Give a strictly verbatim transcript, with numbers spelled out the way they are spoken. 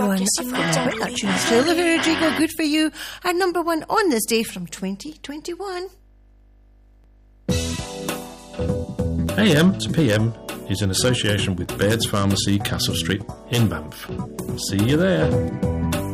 one. I forgot to put that tune still. Olivia Rodrigo, Good For You, our number one on this day from twenty twenty-one. A M to P M is in association with Baird's Pharmacy, Castle Street in Banff. See you there.